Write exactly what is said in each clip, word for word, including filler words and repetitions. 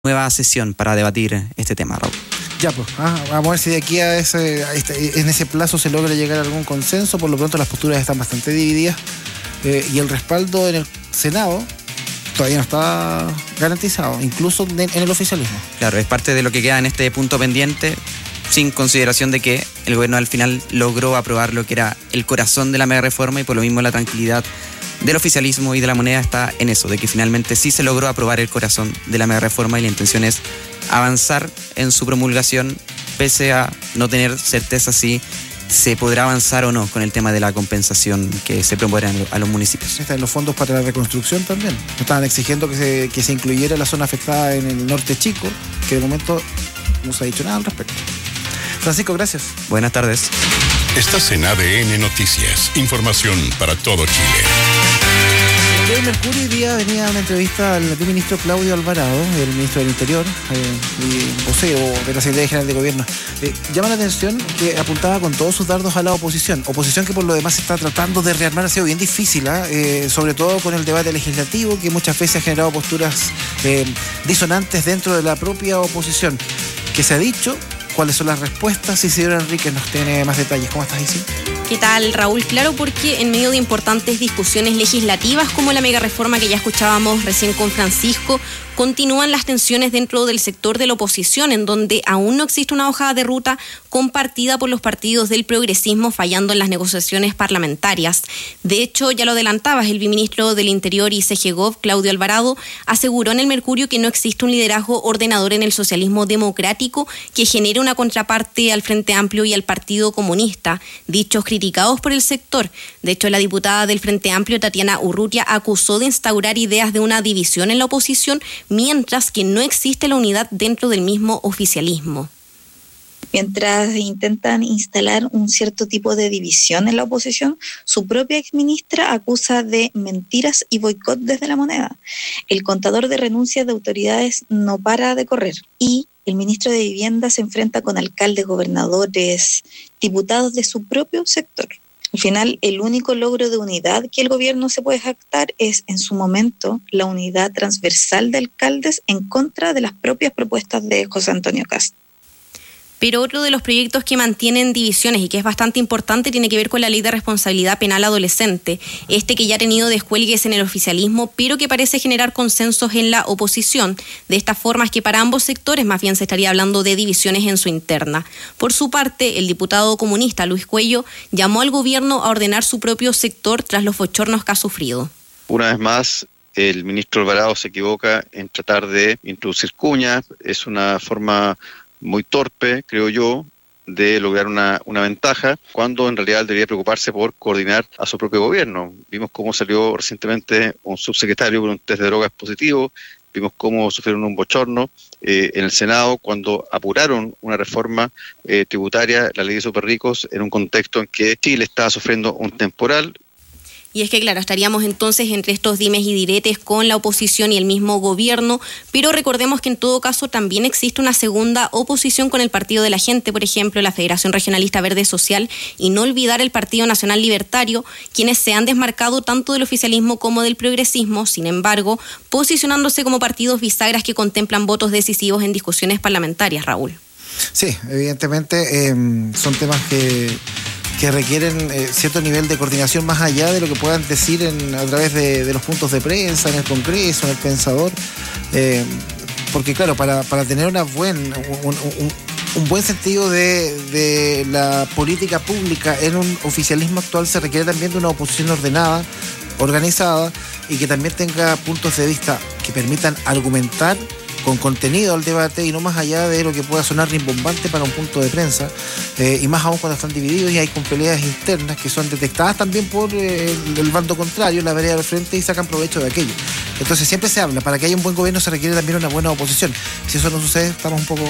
nueva sesión para debatir este tema, Raúl. Ya, pues, ah, vamos a ver si de aquí a ese, a este, en ese plazo se logra llegar a algún consenso. Por lo pronto las posturas están bastante divididas eh, y el respaldo en el Senado todavía no está garantizado, incluso en el oficialismo. Claro, es parte de lo que queda en este punto pendiente, sin consideración de que el gobierno al final logró aprobar lo que era el corazón de la mega reforma, y por lo mismo la tranquilidad del oficialismo y de la moneda está en eso, de que finalmente sí se logró aprobar el corazón de la mega reforma y la intención es avanzar en su promulgación, pese a no tener certeza si se podrá avanzar o no con el tema de la compensación que se propone a los municipios. Están los fondos para la reconstrucción también. Estaban exigiendo que se, que se incluyera la zona afectada en el norte chico, que de momento no se ha dicho nada al respecto. Francisco, gracias. Buenas tardes. Estás en A D N Noticias, información para todo Chile. El Mercurio hoy día venía una entrevista al ministro Claudio Alvarado, el ministro del Interior eh, y vocero de la Secretaría General de Gobierno. Eh, llama la atención que apuntaba con todos sus dardos a la oposición. Oposición que por lo demás está tratando de rearmar, ha sido bien difícil, ¿eh? Eh, sobre todo con el debate legislativo, que muchas veces ha generado posturas eh, disonantes dentro de la propia oposición. ¿Qué se ha dicho? ¿Cuáles son las respuestas? Isidora Enríquez nos tiene más detalles. ¿Cómo estás, Isidora? ¿Qué tal, Raúl? Claro, porque en medio de importantes discusiones legislativas como la mega reforma que ya escuchábamos recién con Francisco, continúan las tensiones dentro del sector de la oposición, en donde aún no existe una hoja de ruta compartida por los partidos del progresismo, fallando en las negociaciones parlamentarias. De hecho, ya lo adelantabas, el viceministro del Interior y C G Gov, Claudio Alvarado, aseguró en el Mercurio que no existe un liderazgo ordenador en el socialismo democrático que genere una contraparte al Frente Amplio y al Partido Comunista, dichos criticados por el sector. De hecho, la diputada del Frente Amplio, Tatiana Urrutia, acusó de instaurar ideas de una división en la oposición, mientras que no existe la unidad dentro del mismo oficialismo. Mientras intentan instalar un cierto tipo de división en la oposición, su propia exministra acusa de mentiras y boicot desde la moneda. El contador de renuncias de autoridades no para de correr y el ministro de Vivienda se enfrenta con alcaldes, gobernadores, diputados de su propio sector. Al final, el único logro de unidad que el gobierno se puede jactar es, en su momento, la unidad transversal de alcaldes en contra de las propias propuestas de José Antonio Kast. Pero otro de los proyectos que mantienen divisiones y que es bastante importante tiene que ver con la Ley de Responsabilidad Penal Adolescente, este que ya ha tenido descuelgues en el oficialismo, pero que parece generar consensos en la oposición. De esta forma es que para ambos sectores más bien se estaría hablando de divisiones en su interna. Por su parte, el diputado comunista Luis Cuello llamó al gobierno a ordenar su propio sector tras los bochornos que ha sufrido. Una vez más, el ministro Alvarado se equivoca en tratar de introducir cuñas. Es una forma muy torpe, creo yo, de lograr una, una ventaja, cuando en realidad debería preocuparse por coordinar a su propio gobierno. Vimos cómo salió recientemente un subsecretario con un test de drogas positivo, vimos cómo sufrieron un bochorno eh, en el Senado cuando apuraron una reforma eh, tributaria, la ley de superricos, en un contexto en que Chile estaba sufriendo un temporal. Y es que, claro, estaríamos entonces entre estos dimes y diretes con la oposición y el mismo gobierno, pero recordemos que en todo caso también existe una segunda oposición con el Partido de la Gente, por ejemplo, la Federación Regionalista Verde Social, y no olvidar el Partido Nacional Libertario, quienes se han desmarcado tanto del oficialismo como del progresismo, sin embargo, posicionándose como partidos bisagras que contemplan votos decisivos en discusiones parlamentarias, Raúl. Sí, evidentemente eh, son temas que... que requieren eh, cierto nivel de coordinación más allá de lo que puedan decir en, a través de, de los puntos de prensa, en el Congreso, en el Pensador, eh, porque claro, para, para tener una buen, un, un, un buen sentido de, de la política pública en un oficialismo actual se requiere también de una oposición ordenada, organizada y que también tenga puntos de vista que permitan argumentar con contenido al debate y no más allá de lo que pueda sonar rimbombante para un punto de prensa, eh, y más aún cuando están divididos y hay con peleas internas que son detectadas también por eh, el, el bando contrario, la vereda del frente, y sacan provecho de aquello. Entonces siempre se habla, para que haya un buen gobierno se requiere también una buena oposición. Si eso no sucede, estamos un poco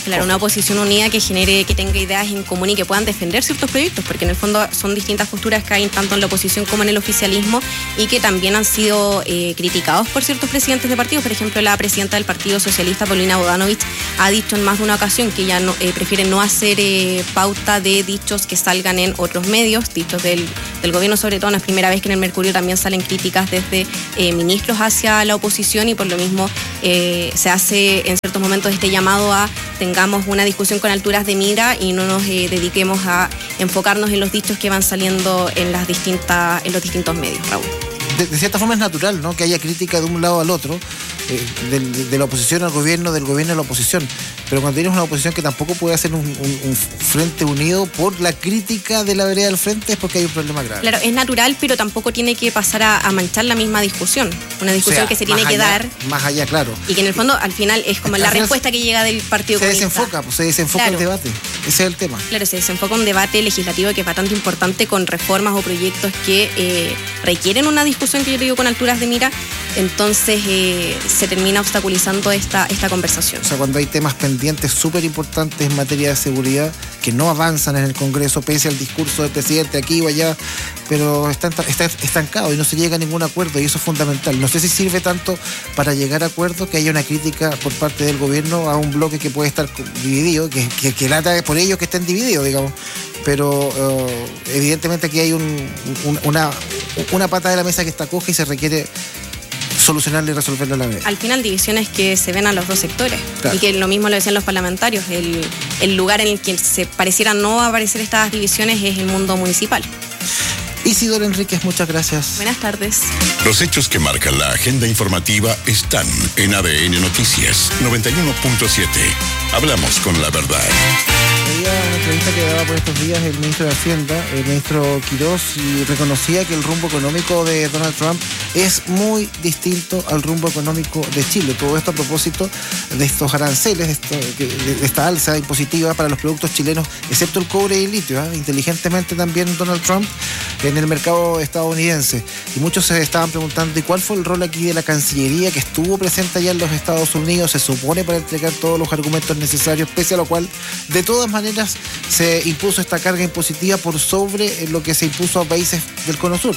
Claro, una oposición unida que genere, que tenga ideas en común y que puedan defender ciertos proyectos, porque en el fondo son distintas posturas que hay tanto en la oposición como en el oficialismo y que también han sido eh, criticados por ciertos presidentes de partidos. Por ejemplo, la presidenta del Partido Socialista, Paulina Bodanovich, ha dicho en más de una ocasión que ella no, eh, prefiere no hacer eh, pauta de dichos que salgan en otros medios, dichos del, del gobierno, sobre todo. No es primera vez que en el Mercurio también salen críticas desde eh, ministros hacia la oposición y por lo mismo eh, se hace en ciertos momentos este llamado a tengamos una discusión con alturas de mira y no nos eh, dediquemos a enfocarnos en los dichos que van saliendo en las distintas, en los distintos medios, Raúl. De, de cierta forma es natural, ¿no?, que haya crítica de un lado al otro, eh, de, de la oposición al gobierno, del gobierno a la oposición. Pero cuando tienes una oposición que tampoco puede hacer un, un, un frente unido por la crítica de la vereda del frente, es porque hay un problema grave. Claro, es natural, pero tampoco tiene que pasar a, a manchar la misma discusión. Una discusión, o sea, que se tiene que allá, dar. Más allá, claro. Y que en el fondo, al final, es como la respuesta que llega del Partido se Comunista. Desenfoca, pues, se desenfoca claro. el debate. Ese es el tema. Claro, se desenfoca un debate legislativo que es bastante importante con reformas o proyectos que eh, requieren una discusión, que yo digo, con alturas de mira. Entonces eh, se termina obstaculizando esta, esta conversación. O sea, cuando hay temas pendientes súper importantes en materia de seguridad que no avanzan en el Congreso pese al discurso del presidente aquí o allá, pero está, está estancado y no se llega a ningún acuerdo, y eso es fundamental. No sé si sirve tanto para llegar a acuerdos que haya una crítica por parte del gobierno a un bloque que puede estar dividido, que, que, que lata por ellos que estén divididos, digamos. Pero uh, evidentemente aquí hay un, un, una, una pata de la mesa que está coja y se requiere solucionarla y resolverla a la vez. Al final, divisiones que se ven a los dos sectores. Claro. Y que lo mismo lo decían los parlamentarios. El, el lugar en el que se parecieran no aparecer estas divisiones es el mundo municipal. Isidora Enríquez, muchas gracias. Buenas tardes. Los hechos que marcan la agenda informativa están en A D N Noticias noventa y uno punto siete. Hablamos con la verdad. Había una entrevista que daba por estos días el ministro de Hacienda, el ministro Quirós, y reconocía que el rumbo económico de Donald Trump es muy distinto al rumbo económico de Chile. Todo esto a propósito de estos aranceles, de, esto, de esta alza impositiva para los productos chilenos, excepto el cobre y el litio, ¿eh? Inteligentemente también Donald Trump en el mercado estadounidense. Y muchos se estaban preguntando, ¿y cuál fue el rol aquí de la Cancillería que estuvo presente allá en los Estados Unidos? Se supone para entregar todos los argumentos necesarios, pese a lo cual, de todas maneras, se impuso esta carga impositiva por sobre lo que se impuso a países del Cono Sur.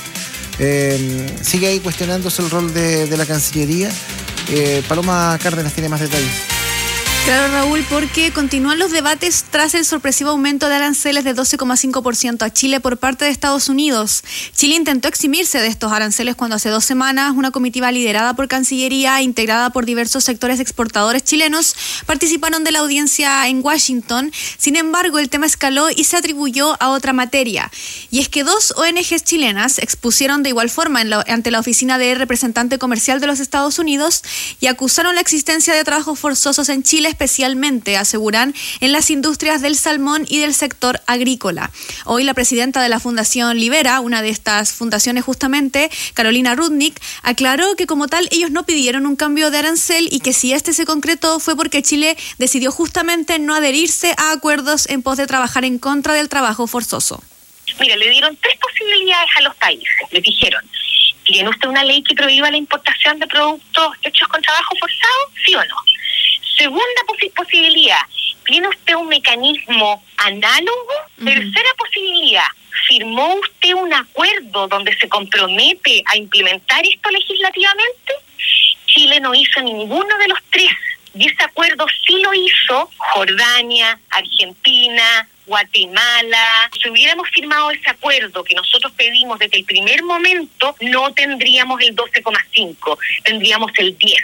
Eh, sigue ahí cuestionándose el rol de, de la Cancillería. Eh, Paloma Cárdenas tiene más detalles. Claro, Raúl, porque continúan los debates tras el sorpresivo aumento de aranceles de doce coma cinco por ciento a Chile por parte de Estados Unidos. Chile intentó eximirse de estos aranceles cuando hace dos semanas una comitiva liderada por Cancillería, integrada por diversos sectores exportadores chilenos, participaron de la audiencia en Washington. Sin embargo, el tema escaló y se atribuyó a otra materia. Y es que dos O N Ges chilenas expusieron de igual forma en la, ante la oficina de representante comercial de los Estados Unidos y acusaron la existencia de trabajos forzosos en Chile, especialmente, aseguran, en las industrias del salmón y del sector agrícola. Hoy la presidenta de la Fundación Libera, una de estas fundaciones justamente, Carolina Rudnick, aclaró que como tal ellos no pidieron un cambio de arancel y que si este se concretó fue porque Chile decidió justamente no adherirse a acuerdos en pos de trabajar en contra del trabajo forzoso. Mira, le dieron tres posibilidades a los países. Les dijeron, ¿tiene usted una ley que prohíba la importación de productos hechos con trabajo forzado? ¿Sí o no? Segunda posi- posibilidad, ¿tiene usted un mecanismo análogo? Uh-huh. Tercera posibilidad, ¿firmó usted un acuerdo donde se compromete a implementar esto legislativamente? Chile no hizo ninguno de los tres, y ese acuerdo sí lo hizo Jordania, Argentina, Guatemala. Si hubiéramos firmado ese acuerdo que nosotros pedimos desde el primer momento, no tendríamos el doce coma cinco, tendríamos el diez.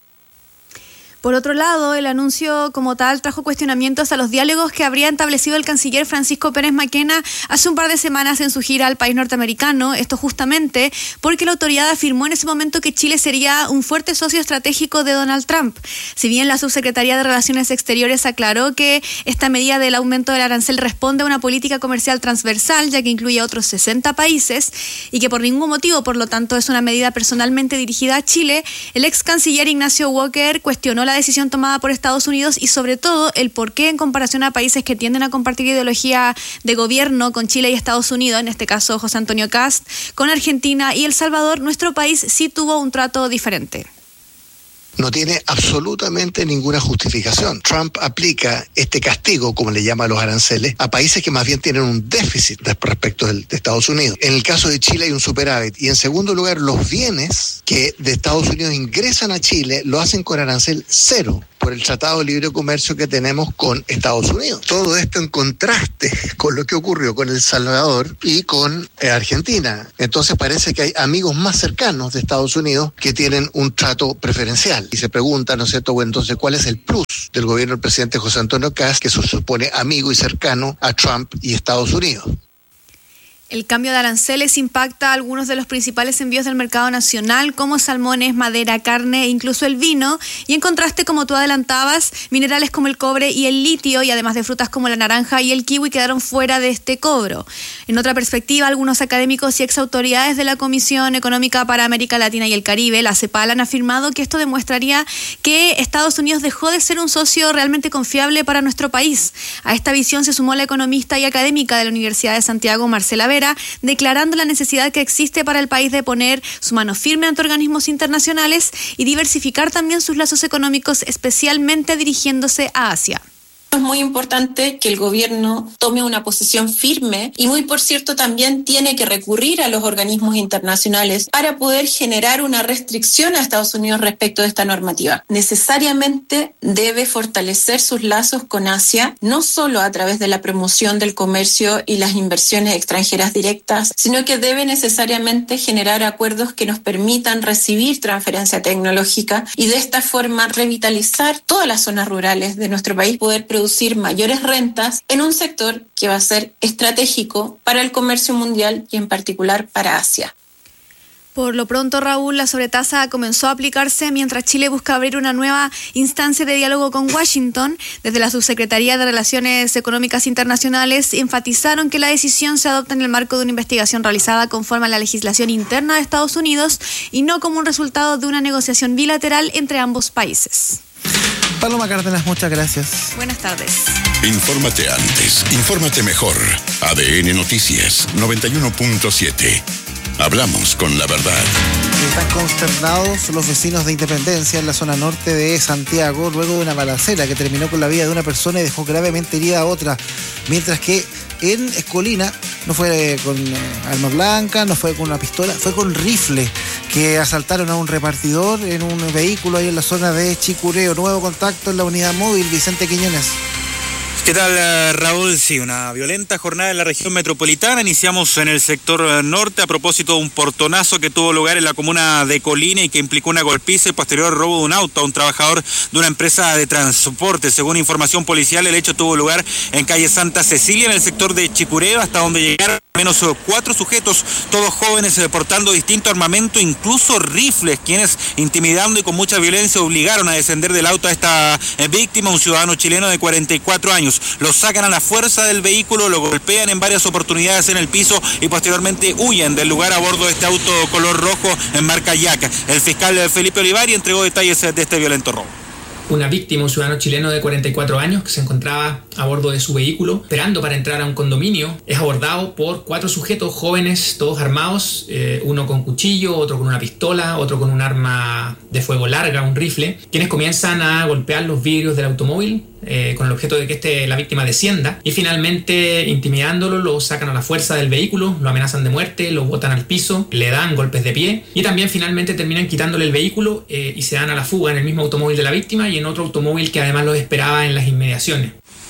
Por otro lado, el anuncio como tal trajo cuestionamientos a los diálogos que habría establecido el canciller Francisco Pérez Maquena hace un par de semanas en su gira al país norteamericano. Esto justamente porque la autoridad afirmó en ese momento que Chile sería un fuerte socio estratégico de Donald Trump. Si bien la Subsecretaría de Relaciones Exteriores aclaró que esta medida del aumento del arancel responde a una política comercial transversal, ya que incluye a otros sesenta países, y que por ningún motivo, por lo tanto, es una medida personalmente dirigida a Chile, el ex canciller Ignacio Walker cuestionó la decisión tomada por Estados Unidos y sobre todo el por qué en comparación a países que tienden a compartir ideología de gobierno con Chile y Estados Unidos, en este caso José Antonio Kast, con Argentina y El Salvador, nuestro país sí tuvo un trato diferente. no tiene absolutamente ninguna justificación. Trump aplica este castigo, como le llama a los aranceles, a países que más bien tienen un déficit respecto de Estados Unidos. En el caso de Chile hay un superávit. Y en segundo lugar, los bienes que de Estados Unidos ingresan a Chile lo hacen con arancel cero por el Tratado de Libre Comercio que tenemos con Estados Unidos. Todo esto en contraste con lo que ocurrió con El Salvador y con eh, Argentina. Entonces parece que hay amigos más cercanos de Estados Unidos que tienen un trato preferencial. Y se pregunta, ¿no es cierto?, bueno, entonces, ¿cuál es el plus del gobierno del presidente José Antonio Kast, que se supone amigo y cercano a Trump y Estados Unidos? El cambio de aranceles impacta a algunos de los principales envíos del mercado nacional, como salmones, madera, carne e incluso el vino. Y en contraste, como tú adelantabas, minerales como el cobre y el litio, y además de frutas como la naranja y el kiwi, quedaron fuera de este cobro. En otra perspectiva, algunos académicos y exautoridades de la Comisión Económica para América Latina y el Caribe, la CEPAL, han afirmado que esto demostraría que Estados Unidos dejó de ser un socio realmente confiable para nuestro país. A esta visión se sumó la economista y académica de la Universidad de Santiago, Marcela Vera, declarando la necesidad que existe para el país de poner su mano firme ante organismos internacionales y diversificar también sus lazos económicos, especialmente dirigiéndose a Asia. Es muy importante que el gobierno tome una posición firme y muy por cierto también tiene que recurrir a los organismos internacionales para poder generar una restricción a Estados Unidos respecto de esta normativa. Necesariamente debe fortalecer sus lazos con Asia, no solo a través de la promoción del comercio y las inversiones extranjeras directas, sino que debe necesariamente generar acuerdos que nos permitan recibir transferencia tecnológica y de esta forma revitalizar todas las zonas rurales de nuestro país, poder producir mayores rentas en un sector que va a ser estratégico para el comercio mundial y en particular para Asia. Por lo pronto, Raúl, la sobretasa comenzó a aplicarse mientras Chile busca abrir una nueva instancia de diálogo con Washington. Desde la Subsecretaría de Relaciones Económicas Internacionales enfatizaron que la decisión se adopta en el marco de una investigación realizada conforme a la legislación interna de Estados Unidos y no como un resultado de una negociación bilateral entre ambos países. Paloma Cárdenas, muchas gracias. Buenas tardes. Infórmate antes, infórmate mejor. A D N Noticias noventa y uno punto siete. Hablamos con la verdad. Están consternados los vecinos de Independencia en la zona norte de Santiago luego de una balacera que terminó con la vida de una persona y dejó gravemente herida a otra. Mientras que en Escolina no fue con arma blanca, no fue con una pistola, fue con rifle que asaltaron a un repartidor en un vehículo ahí en la zona de Chicureo. Nuevo contacto en la unidad móvil, Vicente Quiñones. ¿Qué tal, Raúl? Sí, una violenta jornada en la región metropolitana. Iniciamos en el sector norte a propósito de un portonazo que tuvo lugar en la comuna de Colina y que implicó una golpiza y posterior robo de un auto a un trabajador de una empresa de transporte. Según información policial, el hecho tuvo lugar en calle Santa Cecilia, en el sector de Chicureo, hasta donde llegaron al menos cuatro sujetos, todos jóvenes, portando distinto armamento, incluso rifles, quienes, intimidando y con mucha violencia, obligaron a descender del auto a esta víctima, un ciudadano chileno de cuarenta y cuatro años. Lo sacan a la fuerza del vehículo, lo golpean en varias oportunidades en el piso y posteriormente huyen del lugar a bordo de este auto color rojo en marca Yaca. El fiscal Felipe Olivari entregó detalles de este violento robo. Una víctima, un ciudadano chileno de cuarenta y cuatro años que se encontraba a bordo de su vehículo esperando para entrar a un condominio, es abordado por cuatro sujetos jóvenes, todos armados, eh, uno con cuchillo, otro con una pistola, otro con un arma de fuego larga, un rifle, quienes comienzan a golpear los vidrios del automóvil eh, con el objeto de que este, la víctima descienda, y finalmente, intimidándolo, lo sacan a la fuerza del vehículo, lo amenazan de muerte, lo botan al piso, le dan golpes de pie y también finalmente terminan quitándole el vehículo eh, y se dan a la fuga en el mismo automóvil de la víctima y en otro automóvil que además los esperaba en las inmediaciones.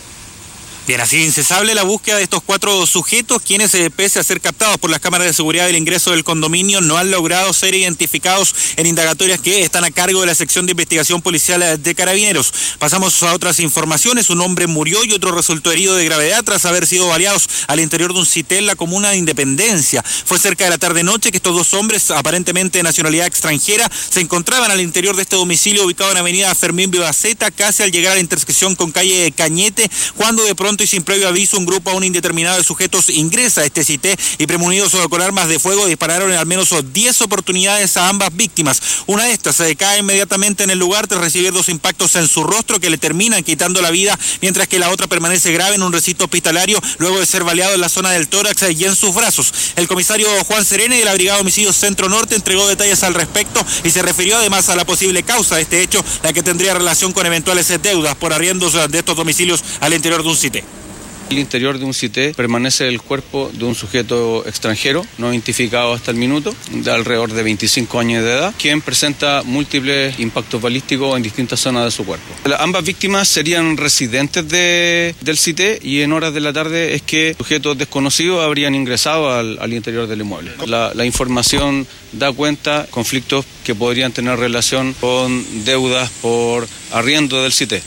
Bien, así incesable la búsqueda de estos cuatro sujetos, quienes, eh, pese a ser captados por las cámaras de seguridad del ingreso del condominio, no han logrado ser identificados en indagatorias que están a cargo de la sección de investigación policial de Carabineros. Pasamos a otras informaciones. Un hombre murió y otro resultó herido de gravedad tras haber sido baleados al interior de un CITEL en la comuna de Independencia. Fue cerca de la tarde-noche que estos dos hombres, aparentemente de nacionalidad extranjera, se encontraban al interior de este domicilio ubicado en avenida Fermín Vivaceta, casi al llegar a la intersección con calle Cañete, cuando de pronto pronto y sin previo aviso, un grupo aún indeterminado de sujetos ingresa a este sitio y premunidos con armas de fuego dispararon en al menos diez oportunidades a ambas víctimas. Una de estas se cae inmediatamente en el lugar tras recibir dos impactos en su rostro que le terminan quitando la vida, mientras que la otra permanece grave en un recinto hospitalario luego de ser baleado en la zona del tórax y en sus brazos. El comisario Juan Serene de la Brigada de Homicidios Centro Norte entregó detalles al respecto y se refirió además a la posible causa de este hecho, la que tendría relación con eventuales deudas por arriendos de estos domicilios al interior de un sitio. En el interior de un sitio permanece el cuerpo de un sujeto extranjero, no identificado hasta el minuto, de alrededor de veinticinco años de edad, quien presenta múltiples impactos balísticos en distintas zonas de su cuerpo. La, ambas víctimas serían residentes de, del sitio y en horas de la tarde es que sujetos desconocidos habrían ingresado al, al interior del inmueble. La, la información da cuenta de conflictos que podrían tener relación con deudas por arriendo del sitio.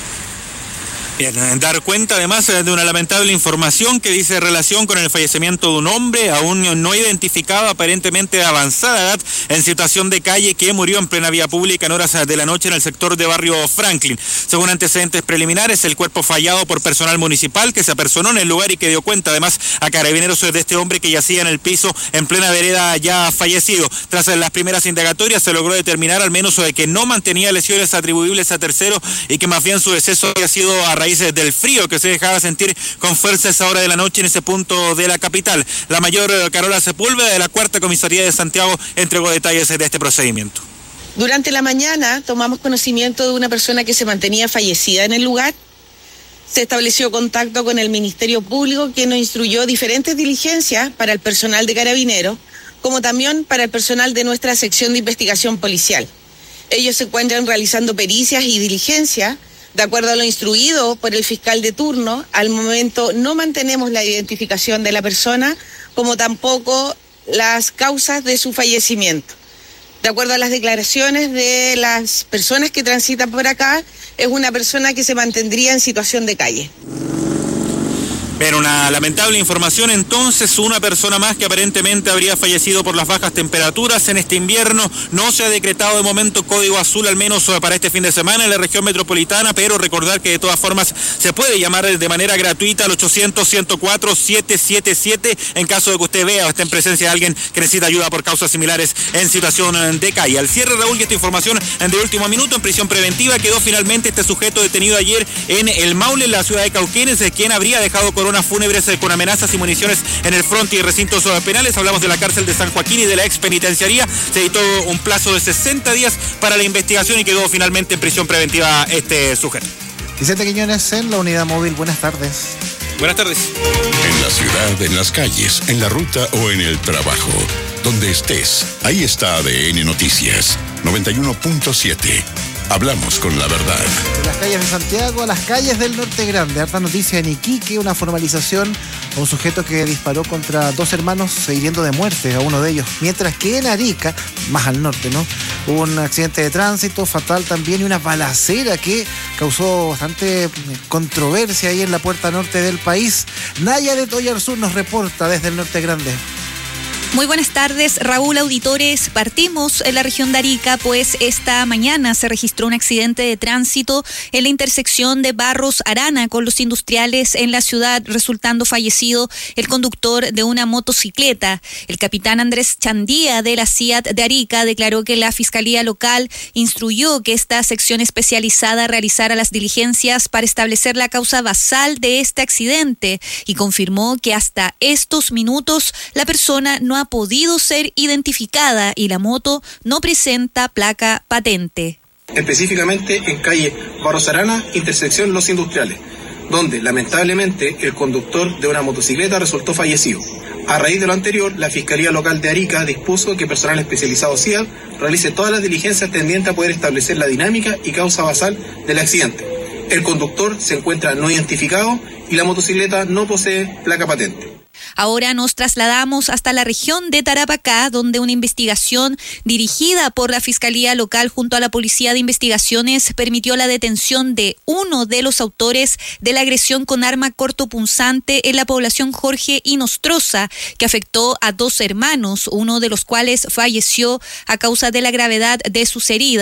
Bien, dar cuenta además de una lamentable información que dice relación con el fallecimiento de un hombre aún no identificado, aparentemente de avanzada edad, en situación de calle, que murió en plena vía pública en horas de la noche en el sector de barrio Franklin. Según antecedentes preliminares, el cuerpo fallado por personal municipal que se apersonó en el lugar y que dio cuenta además a carabineros de este hombre que yacía en el piso en plena vereda ya fallecido. Tras las primeras indagatorias se logró determinar al menos de que no mantenía lesiones atribuibles a tercero y que más bien su deceso había sido a raíz del frío que se dejaba sentir con fuerza a esa hora de la noche en ese punto de la capital. La mayor Carola Sepúlveda de la Cuarta Comisaría de Santiago entregó detalles de este procedimiento. Durante la mañana tomamos conocimiento de una persona que se mantenía fallecida en el lugar. Se estableció contacto con el Ministerio Público, quien nos instruyó diferentes diligencias para el personal de Carabineros, como también para el personal de nuestra sección de investigación policial. Ellos se encuentran realizando pericias y diligencias de acuerdo a lo instruido por el fiscal de turno. Al momento no mantenemos la identificación de la persona, como tampoco las causas de su fallecimiento. De acuerdo a las declaraciones de las personas que transitan por acá, es una persona que se mantendría en situación de calle. Pero una lamentable información entonces, una persona más que aparentemente habría fallecido por las bajas temperaturas en este invierno. No se ha decretado de momento código azul, al menos para este fin de semana en la región metropolitana, pero recordar que de todas formas se puede llamar de manera gratuita al ochocientos, ciento cuatro, setecientos setenta y siete en caso de que usted vea o esté en presencia de alguien que necesita ayuda por causas similares en situación de calle. Al cierre, Raúl, y esta información de último minuto, en prisión preventiva quedó finalmente este sujeto detenido ayer en el Maule, en la ciudad de Cauquenes, quien habría dejado corona fúnebres con amenazas y municiones en el frente y recintos penales. Hablamos de la cárcel de San Joaquín y de la ex penitenciaría. Se dictó un plazo de sesenta días para la investigación y quedó finalmente en prisión preventiva este sujeto. Vicente Quiñones en la unidad móvil, buenas tardes. Buenas tardes. En la ciudad, en las calles, en la ruta o en el trabajo, donde estés, ahí está A D N Noticias noventa y uno punto siete. Hablamos con la verdad. De las calles de Santiago a las calles del Norte Grande. Harta noticia en Iquique, una formalización a un sujeto que disparó contra dos hermanos, hiriendo de muerte a uno de ellos. Mientras que en Arica, más al norte, ¿no?, hubo un accidente de tránsito fatal también y una balacera que causó bastante controversia ahí en la puerta norte del país. Naya de Toyarzún nos reporta desde el Norte Grande. Muy buenas tardes, Raúl, auditores. Partimos en la región de Arica, pues esta mañana se registró un accidente de tránsito en la intersección de Barros Arana con los industriales en la ciudad, resultando fallecido el conductor de una motocicleta. El capitán Andrés Chandía de la C I A T de Arica declaró que la Fiscalía Local instruyó que esta sección especializada realizara las diligencias para establecer la causa basal de este accidente y confirmó que hasta estos minutos la persona no ha podido ser identificada y la moto no presenta placa patente. Específicamente en calle Barros Arana, intersección Los Industriales, donde lamentablemente el conductor de una motocicleta resultó fallecido. A raíz de lo anterior, la Fiscalía Local de Arica dispuso que personal especializado C I A T realice todas las diligencias tendientes a poder establecer la dinámica y causa basal del accidente. El conductor se encuentra no identificado y la motocicleta no posee placa patente. Ahora nos trasladamos hasta la región de Tarapacá, donde una investigación dirigida por la Fiscalía Local junto a la Policía de Investigaciones permitió la detención de uno de los autores de la agresión con arma cortopunzante en la población Jorge Inostroza, que afectó a dos hermanos, uno de los cuales falleció a causa de la gravedad de sus heridas.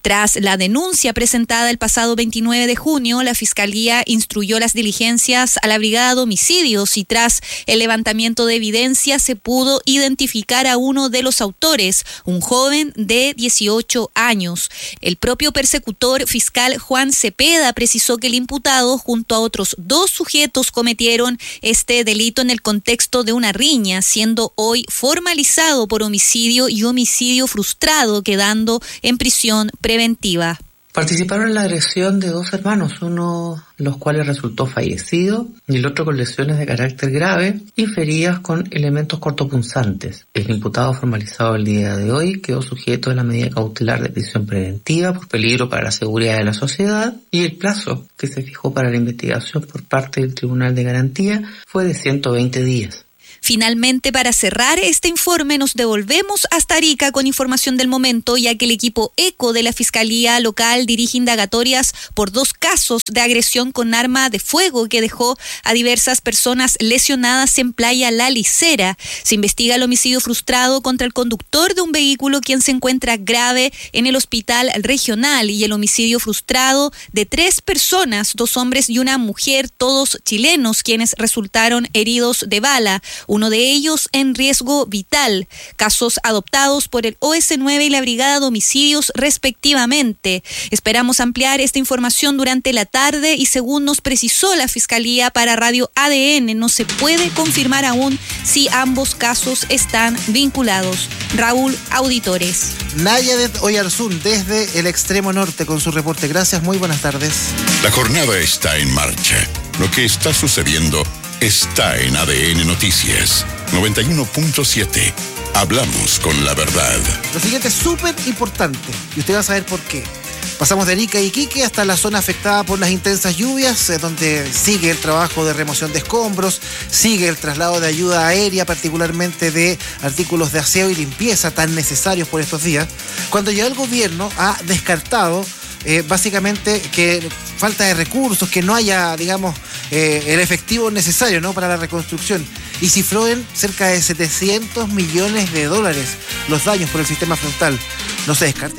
Tras la denuncia presentada el pasado veintinueve de junio, la Fiscalía instruyó las diligencias a la Brigada de Homicidios y tras el levantamiento de evidencia se pudo identificar a uno de los autores, un joven de dieciocho años. El propio persecutor fiscal Juan Cepeda precisó que el imputado junto a otros dos sujetos cometieron este delito en el contexto de una riña, siendo hoy formalizado por homicidio y homicidio frustrado, quedando en prisión preventiva. Participaron en la agresión de dos hermanos, uno de los cuales resultó fallecido y el otro con lesiones de carácter grave y feridas con elementos cortopunzantes. El imputado formalizado el día de hoy quedó sujeto a la medida cautelar de prisión preventiva por peligro para la seguridad de la sociedad y el plazo que se fijó para la investigación por parte del Tribunal de Garantía fue de ciento veinte días. Finalmente, para cerrar este informe, nos devolvemos hasta Arica con información del momento, ya que el equipo ECO de la Fiscalía Local dirige indagatorias por dos casos de agresión con arma de fuego que dejó a diversas personas lesionadas en Playa La Licera. Se investiga el homicidio frustrado contra el conductor de un vehículo, quien se encuentra grave en el hospital regional, y el homicidio frustrado de tres personas, dos hombres y una mujer, todos chilenos, quienes resultaron heridos de bala, uno de ellos en riesgo vital. Casos adoptados por el O S nueve y la Brigada de Homicidios respectivamente. Esperamos ampliar esta información durante la tarde y según nos precisó la Fiscalía para Radio A D N, no se puede confirmar aún si ambos casos están vinculados. Raúl, auditores. Nayadet Oyarzún desde el extremo norte con su reporte. Gracias, muy buenas tardes. La jornada está en marcha. Lo que está sucediendo está en A D N Noticias noventa y uno punto siete. Hablamos con la verdad. Lo siguiente es súper importante y usted va a saber por qué. Pasamos de Arica y Iquique hasta la zona afectada por las intensas lluvias, eh, donde sigue el trabajo de remoción de escombros, sigue el traslado de ayuda aérea, particularmente de artículos de aseo y limpieza tan necesarios por estos días, cuando ya el gobierno ha descartado Eh, básicamente que falta de recursos, que no haya, digamos, eh, el efectivo necesario, ¿no?, para la reconstrucción. Y cifró en cerca de setecientos millones de dólares los daños por el sistema frontal. No se descarte.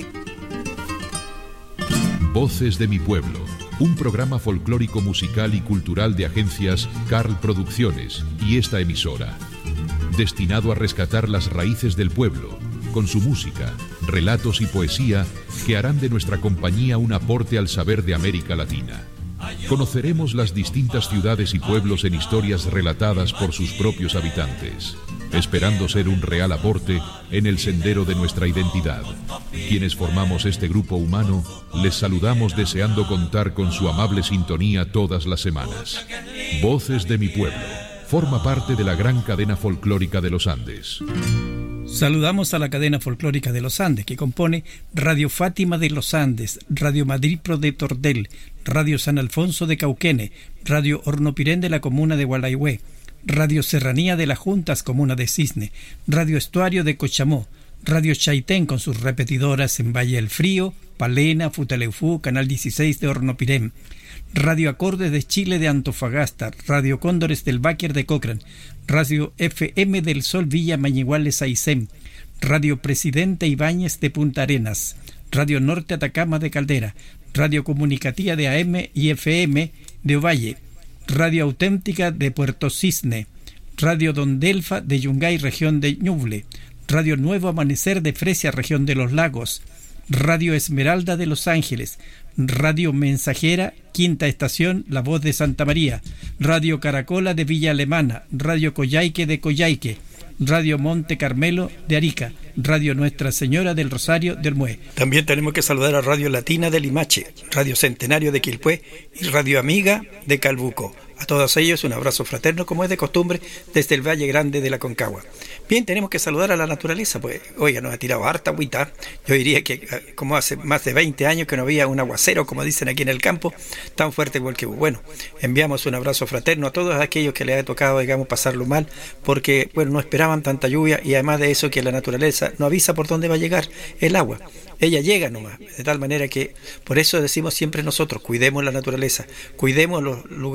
Voces de mi pueblo, un programa folclórico musical y cultural de agencias Carl Producciones y esta emisora, destinado a rescatar las raíces del pueblo, con su música, relatos y poesía que harán de nuestra compañía un aporte al saber de América Latina. Conoceremos las distintas ciudades y pueblos en historias relatadas por sus propios habitantes, esperando ser un real aporte en el sendero de nuestra identidad. Quienes formamos este grupo humano, les saludamos deseando contar con su amable sintonía todas las semanas. Voces de mi pueblo, forma parte de la gran cadena folclórica de los Andes. Saludamos a la cadena folclórica de los Andes, que compone Radio Fátima de los Andes, Radio Madrid Pro de Tordel, Radio San Alfonso de Cauquene, Radio Hornopirén de la comuna de Gualaihue, Radio Serranía de las Juntas, comuna de Cisne, Radio Estuario de Cochamó, Radio Chaitén con sus repetidoras en Valle del Frío, Palena, Futaleufú, Canal dieciséis de Hornopirén, Radio Acordes de Chile de Antofagasta, Radio Cóndores del Báquer de Cochrane, Radio F M del Sol Villa Mañiguales Aysén, Radio Presidente Ibáñez de Punta Arenas, Radio Norte Atacama de Caldera, Radio Comunicativa de A M y F M de Ovalle, Radio Auténtica de Puerto Cisne, Radio Don Delfa de Yungay, región de Ñuble, Radio Nuevo Amanecer de Fresia, región de los Lagos, Radio Esmeralda de Los Ángeles, Radio Mensajera, Quinta Estación, La Voz de Santa María, Radio Caracola de Villa Alemana, Radio Coyhaique de Coyhaique, Radio Monte Carmelo de Arica, Radio Nuestra Señora del Rosario del Mue. También tenemos que saludar a Radio Latina de Limache, Radio Centenario de Quilpué y Radio Amiga de Calbuco. A todos ellos un abrazo fraterno, como es de costumbre, desde el Valle Grande de la Concagua. Bien, tenemos que saludar a la naturaleza, pues, oiga, nos ha tirado harta agüita. Yo diría que como hace más de veinte años que no había un aguacero, como dicen aquí en el campo, tan fuerte igual que hubo. Bueno, enviamos un abrazo fraterno a todos aquellos que les ha tocado, digamos, pasarlo mal, porque, bueno, no esperaban tanta lluvia y además de eso que la naturaleza no avisa por dónde va a llegar el agua. Ella llega nomás, de tal manera que, por eso decimos siempre nosotros, cuidemos la naturaleza, cuidemos los lugares en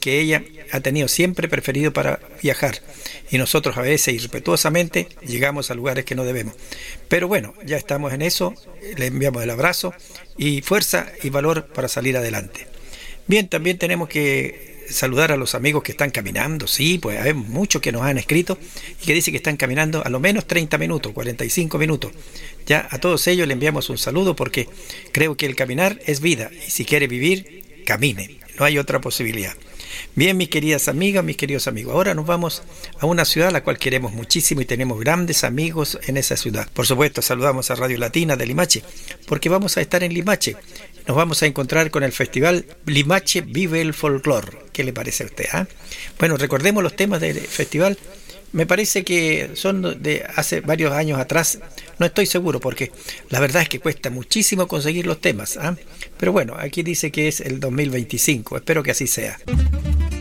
que ella ha tenido siempre preferido para viajar. Y nosotros a veces, irrespetuosamente, llegamos a lugares que no debemos. Pero bueno, ya estamos en eso, le enviamos el abrazo y fuerza y valor para salir adelante. Bien, también tenemos que saludar a los amigos que están caminando. Sí, pues hay muchos que nos han escrito y que dicen que están caminando a lo menos treinta minutos, cuarenta y cinco minutos. Ya a todos ellos le enviamos un saludo porque creo que el caminar es vida y si quiere vivir, camine. No hay otra posibilidad. Bien, mis queridas amigas, mis queridos amigos, ahora nos vamos a una ciudad a la cual queremos muchísimo y tenemos grandes amigos en esa ciudad. Por supuesto, saludamos a Radio Latina de Limache, porque vamos a estar en Limache. Nos vamos a encontrar con el festival Limache Vive el Folclor. ¿Qué le parece a usted? ¿eh? Bueno, recordemos los temas del festival. Me parece que son de hace varios años atrás, no estoy seguro porque la verdad es que cuesta muchísimo conseguir los temas, ¿eh? Pero bueno, aquí dice que es el dos mil veinticinco, espero que así sea.